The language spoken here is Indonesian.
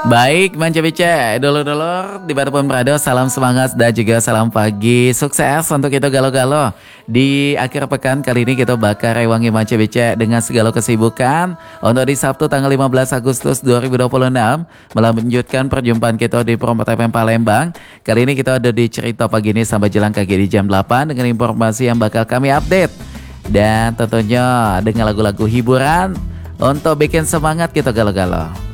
Baik, Manca Bice, dulur-dulur dimanapun berada, salam semangat dan juga salam pagi sukses untuk kita galo-galo. Di akhir pekan kali ini kita bakar rewangi Manca Bice dengan segala kesibukan. Untuk di Sabtu tanggal 15 Agustus 2026, melanjutkan perjumpaan kita di Promo FM Palembang. Kali ini kita ada di cerita pagi ini sampai jelang kaki di jam 8 dengan informasi yang bakal kami update. Dan tentunya dengan lagu-lagu hiburan untuk bikin semangat kita galo-galo.